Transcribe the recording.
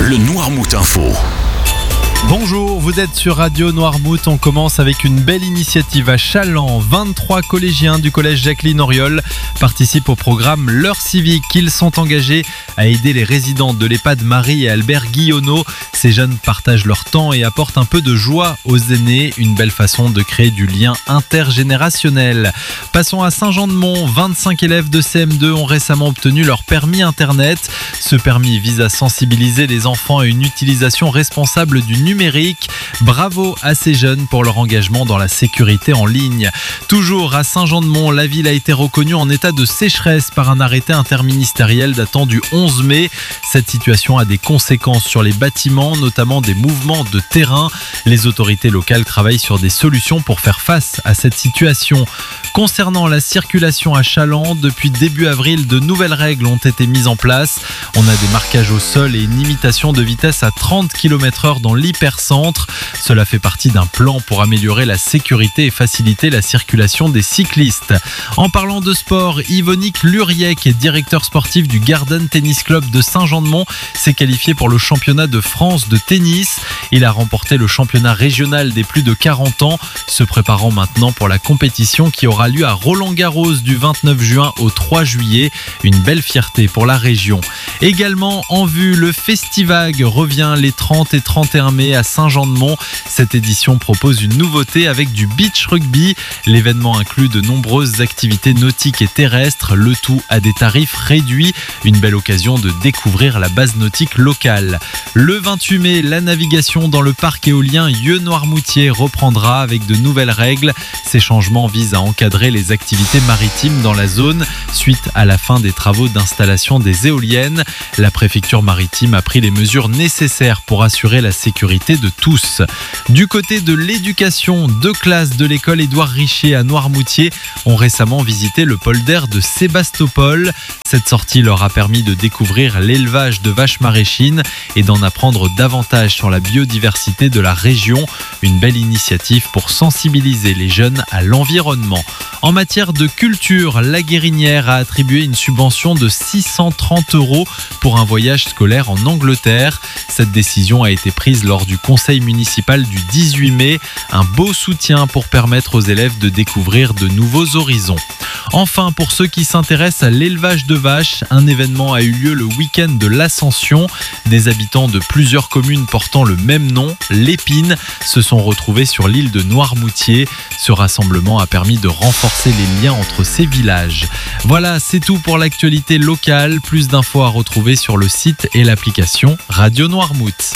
le Noirmout Info. Bonjour, vous êtes sur Radio Noirmout. On commence avec une belle initiative à Chaland. 23 collégiens du collège Jacqueline Auriol participent au programme L'heure civique. Ils sont engagés à aider les résidents de l'EHPAD Marie et Albert Guillonneau. Ces jeunes partagent leur temps et apportent un peu de joie aux aînés. Une belle façon de créer du lien intergénérationnel. Passons à Saint-Jean-de-Mont. 25 élèves de CM2 ont récemment obtenu leur permis Internet. Ce permis vise à sensibiliser les enfants à une utilisation responsable du numérique. Bravo à ces jeunes pour leur engagement dans la sécurité en ligne. Toujours à Saint-Jean-de-Mont, la ville a été reconnue en état de sécheresse par un arrêté interministériel datant du 11 mai. Cette situation a des conséquences sur les bâtiments, notamment des mouvements de terrain. Les autorités locales travaillent sur des solutions pour faire face à cette situation. Concernant la circulation à Chaland, depuis début avril, de nouvelles règles ont été mises en place. On a des marquages au sol et une limitation de vitesse à 30 km/h dans l'hypercentre. Cela fait partie d'un plan pour améliorer la sécurité et faciliter la circulation des cyclistes. En parlant de sport, Yvonique Luriec, directeur sportif du Garden Tennis Club de Saint-Jean-de-Mont, s'est qualifié pour le championnat de France de tennis. Il a remporté le championnat régional des plus de 40 ans, se préparant maintenant pour la compétition qui aura lieu à Roland-Garros du 29 juin au 3 juillet. Une belle fierté pour la région. Également en vue, le Festivag revient les 30 et 31 mai à Saint-Jean-de-Mont. Cette édition propose une nouveauté avec du beach rugby. L'événement inclut de nombreuses activités nautiques et terrestres, le tout à des tarifs réduits. Une belle occasion de découvrir la base nautique locale. Le 28 mai, la navigation dans le parc éolien Yeux-Noirmoutier reprendra avec de nouvelles règles. Ces changements visent à encadrer les activités maritimes dans la zone suite à la fin des travaux d'installation des éoliennes. La préfecture maritime a pris les mesures nécessaires pour assurer la sécurité de tous. Du côté de l'éducation, 2 classes de l'école Édouard Richer à Noirmoutier ont récemment visité le polder de Sébastopol. Cette sortie leur a permis de découvrir l'élevage de vaches maraîchines et d'en apprendre davantage sur la biodiversité de la région. Une belle initiative pour sensibiliser les jeunes à l'environnement. En matière de culture, la Guérinière a attribué une subvention de 630 € pour un voyage scolaire en Angleterre. Cette décision a été prise lors du conseil municipal du 18 mai. Un beau soutien pour permettre aux élèves de découvrir de nouveaux horizons. Enfin, pour ceux qui s'intéressent à l'élevage de vaches, un événement a eu lieu le week-end de l'Ascension. Des habitants de plusieurs communes portant le même nom, l'Épine, se sont retrouvés sur l'île de Noirmoutier. Ce rassemblement a permis de renforcer les liens entre ces villages. Voilà, c'est tout pour l'actualité locale. Plus d'infos à retrouver sur le site et l'application Radio Noirmout.